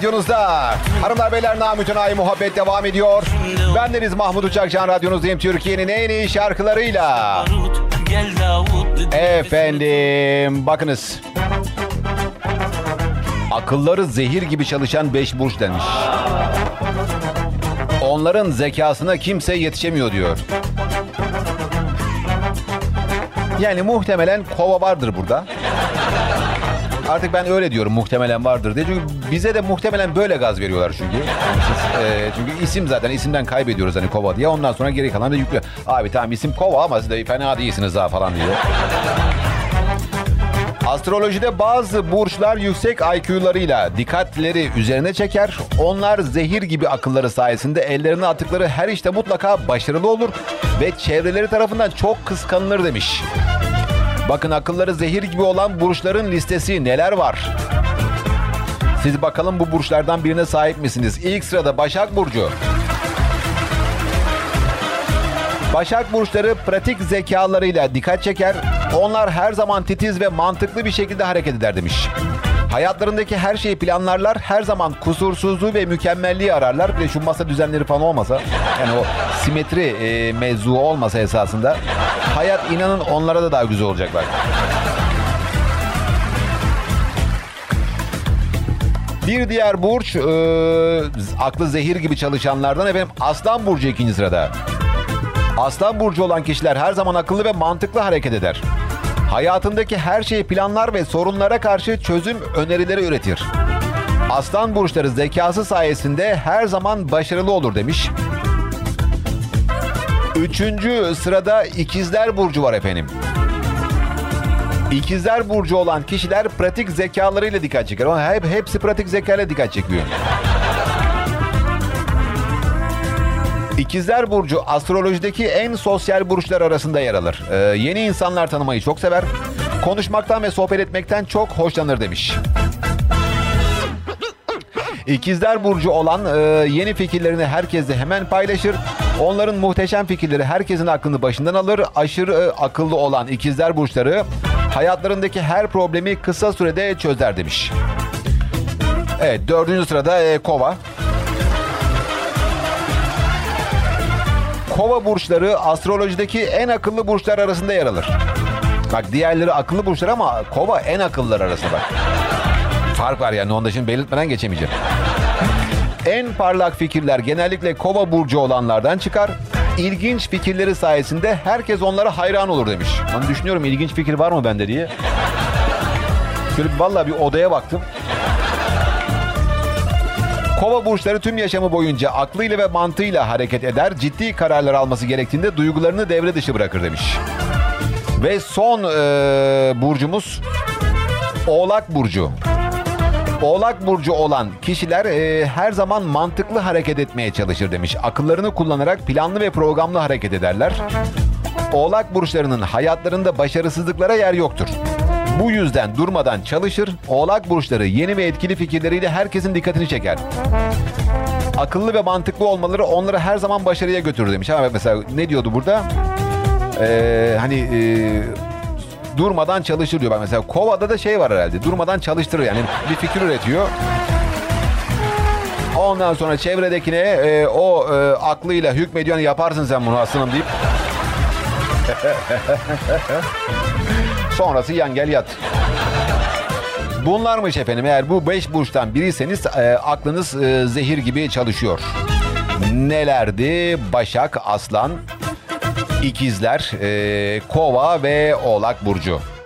Radyonuzda hanımlar beyler namütenayi muhabbet devam ediyor. Bendeniz Mahmut Uçakcan, radyonuzdayım Türkiye'nin en iyi şarkılarıyla. Efendim bakınız. Akılları zehir gibi çalışan 5 burç demiş. Onların zekasına kimse yetişemiyor diyor. Yani muhtemelen kova vardır burada. Artık ben öyle diyorum, muhtemelen vardır diye. Çünkü bize de muhtemelen böyle gaz veriyorlar çünkü. Çünkü isim zaten, isimden kaybediyoruz hani kova diye. Ondan sonra geri kalan da yüklüyor. Abi tamam isim kova ama siz de fena değilsiniz ha falan diye. Astrolojide bazı burçlar yüksek IQ'larıyla dikkatleri üzerine çeker. Onlar zehir gibi akılları sayesinde ellerine attıkları her işte mutlaka başarılı olur ve çevreleri tarafından çok kıskanılır demiş. Bakın akılları zehir gibi olan burçların listesi neler var? Siz bakalım bu burçlardan birine sahip misiniz? İlk sırada Başak Burcu. Başak burçları pratik zekalarıyla dikkat çeker. Onlar her zaman titiz ve mantıklı bir şekilde hareket eder demiş. Hayatlarındaki her şeyi planlarlar. Her zaman kusursuzluğu ve mükemmelliği ararlar. Ve şu masa düzenleri falan olmasa, yani o simetri mevzu olmasa esasında, hayat inanın onlara da daha güzel olacak bak. Bir diğer burç, aklı zehir gibi çalışanlardan efendim Aslan Burcu ikinci sırada. Aslan Burcu olan kişiler her zaman akıllı ve mantıklı hareket eder. Hayatındaki her şeyi planlar ve sorunlara karşı çözüm önerileri üretir. Aslan burçları zekası sayesinde her zaman başarılı olur demiş. Üçüncü sırada İkizler Burcu var efendim. İkizler Burcu olan kişiler pratik zekalarıyla dikkat çeker. Ama hepsi pratik zekayla dikkat çekiyor. İkizler Burcu astrolojideki en sosyal burçlar arasında yer alır. Yeni insanlar tanımayı çok sever. Konuşmaktan ve sohbet etmekten çok hoşlanır demiş. İkizler Burcu olan yeni fikirlerini herkesle hemen paylaşır. Onların muhteşem fikirleri herkesin aklını başından alır. Aşırı akıllı olan İkizler Burçları hayatlarındaki her problemi kısa sürede çözer demiş. Evet, dördüncü sırada Kova. Kova burçları astrolojideki en akıllı burçlar arasında yer alır. Bak diğerleri akıllı burçlar ama Kova en akıllılar arasında bak. Fark var yani, onu da şimdi belirtmeden geçemeyeceğim. En parlak fikirler genellikle Kova burcu olanlardan çıkar. İlginç fikirleri sayesinde herkes onlara hayran olur demiş. Ben düşünüyorum ilginç fikir var mı bende diye. Şöyle vallahi bir odaya baktım. Kova burçları tüm yaşamı boyunca aklıyla ve mantığıyla hareket eder. Ciddi kararlar alması gerektiğinde duygularını devre dışı bırakır demiş. Ve son burcumuz Oğlak Burcu. Oğlak Burcu olan kişiler her zaman mantıklı hareket etmeye çalışır demiş. Akıllarını kullanarak planlı ve programlı hareket ederler. Oğlak burçlarının hayatlarında başarısızlıklara yer yoktur. Bu yüzden durmadan çalışır. Oğlak burçları yeni ve etkili fikirleriyle herkesin dikkatini çeker. Akıllı ve mantıklı olmaları onları her zaman başarıya götürür demiş. Ama mesela ne diyordu burada? Durmadan çalışır diyor. Bak mesela Kova'da da şey var herhalde. Durmadan çalıştırır yani. Bir fikir üretiyor. Ondan sonra çevredekine aklıyla hükmediyor. Yani yaparsın sen bunu aslanım deyip. Sonrası yan gel yat. Bunlarmış efendim. Eğer bu 5 burçtan biriyseniz aklınız zehir gibi çalışıyor. Nelerdi? Başak, Aslan, İkizler, Kova ve Oğlak Burcu.